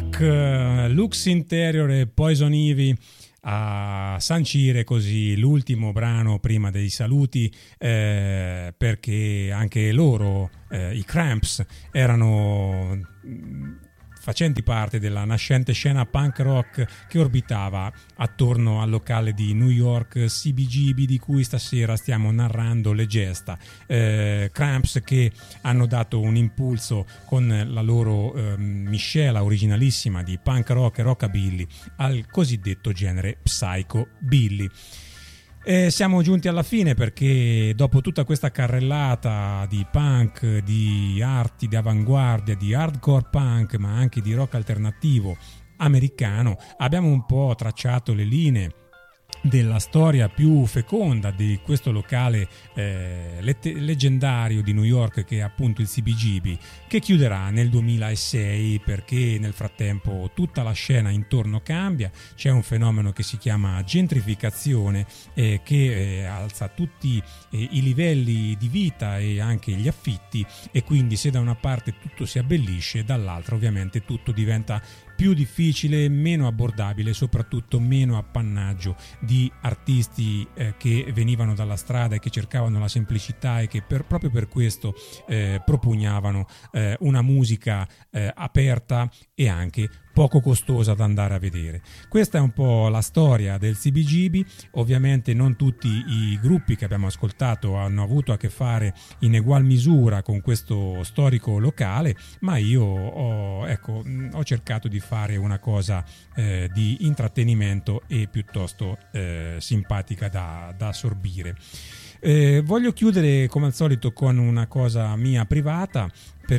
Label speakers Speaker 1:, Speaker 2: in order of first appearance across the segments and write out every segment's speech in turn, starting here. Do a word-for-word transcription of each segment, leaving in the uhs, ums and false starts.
Speaker 1: Punk, Lux Interior e Poison Ivy a sancire così l'ultimo brano prima dei saluti, eh, perché anche loro, eh, i Cramps, erano facenti parte della nascente scena punk rock che orbitava attorno al locale di New York C B G B di cui stasera stiamo narrando le gesta. Eh, Cramps che hanno dato un impulso con la loro eh, miscela originalissima di punk rock e rockabilly al cosiddetto genere psychobilly. E siamo giunti alla fine, perché dopo tutta questa carrellata di punk, di arti di avanguardia, di hardcore punk, ma anche di rock alternativo americano, abbiamo un po' tracciato le linee della storia più feconda di questo locale eh, let- leggendario di New York, che è appunto il C B G B, che chiuderà nel duemilasei, perché nel frattempo tutta la scena intorno cambia. C'è un fenomeno che si chiama gentrificazione, eh, che eh, alza tutti eh, i livelli di vita e anche gli affitti, e quindi se da una parte tutto si abbellisce, dall'altra ovviamente tutto diventa più difficile, meno abbordabile, soprattutto meno appannaggio di artisti eh, che venivano dalla strada e che cercavano la semplicità e che per, proprio per questo eh, propugnavano eh, una musica eh, aperta e anche poco costosa da andare a vedere. Questa è un po' la storia del C B G B. Ovviamente non tutti i gruppi che abbiamo ascoltato hanno avuto a che fare in egual misura con questo storico locale, ma io ho, ecco, ho cercato di fare una cosa eh, di intrattenimento e piuttosto eh, simpatica da, da assorbire. Eh, voglio chiudere come al solito con una cosa mia privata,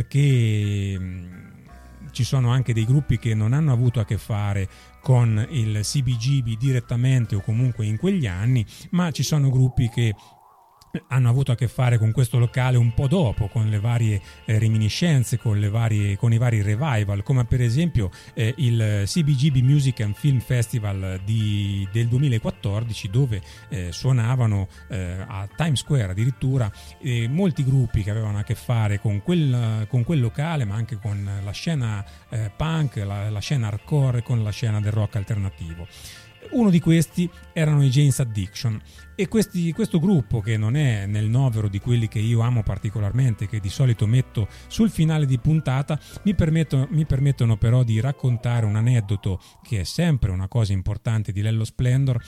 Speaker 1: perché mh, ci sono anche dei gruppi che non hanno avuto a che fare con il C B G B direttamente o comunque in quegli anni, ma ci sono gruppi che hanno avuto a che fare con questo locale un po' dopo, con le varie eh, reminiscenze, con le varie con i vari revival, come per esempio eh, il C B G B Music and Film Festival di, del duemilaquattordici, dove eh, suonavano eh, a Times Square addirittura eh, molti gruppi che avevano a che fare con quel, con quel locale, ma anche con la scena eh, punk, la, la scena hardcore, con la scena del rock alternativo. Uno di questi erano i Jane's Addiction, e questi, questo gruppo, che non è nel novero di quelli che io amo particolarmente, che di solito metto sul finale di puntata, mi permettono, mi permettono però di raccontare un aneddoto che è sempre una cosa importante di Lello Splendor,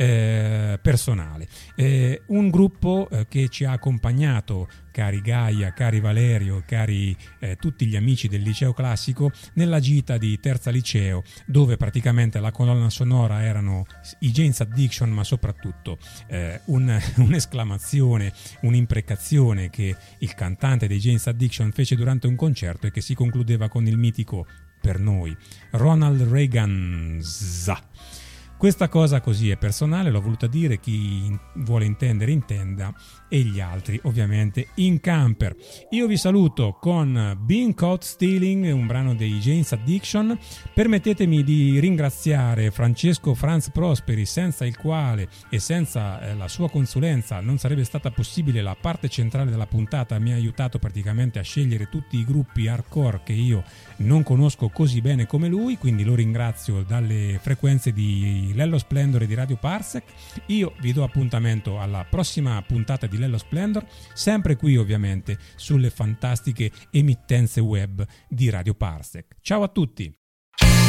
Speaker 1: eh, personale. Eh, un gruppo eh, che ci ha accompagnato, cari Gaia, cari Valerio, cari eh, tutti gli amici del liceo classico, nella gita di terza liceo, dove praticamente la colonna sonora erano i Jane's Addiction, ma soprattutto eh, un, un'esclamazione, un'imprecazione che il cantante dei Jane's Addiction fece durante un concerto e che si concludeva con il mitico, per noi, Ronald Reagan. Questa cosa così è personale, l'ho voluta dire, chi vuole intendere intenda, e gli altri ovviamente in camper. Io vi saluto con Been Caught Stealing, un brano dei Jane's Addiction. Permettetemi di ringraziare Francesco Franz Prosperi, senza il quale e senza eh, la sua consulenza non sarebbe stata possibile la parte centrale della puntata. Mi ha aiutato praticamente a scegliere tutti i gruppi hardcore che io non conosco così bene come lui, quindi lo ringrazio dalle frequenze di Lello Splendor e di Radio Parsec. Io vi do appuntamento alla prossima puntata di Lello Splendor, sempre qui ovviamente sulle fantastiche emittenze web di Radio Parsec. Ciao a tutti!